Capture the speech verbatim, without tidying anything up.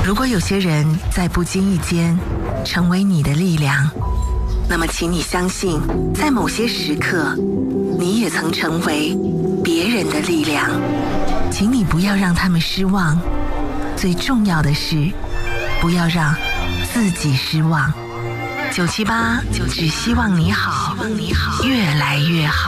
如果有些人在不经意间成为你的力量，那么请你相信，在某些时刻，你也曾成为别人的力量。请你不要让他们失望，最重要的是，不要让自己失望。九七八，只希望你好，越来越好。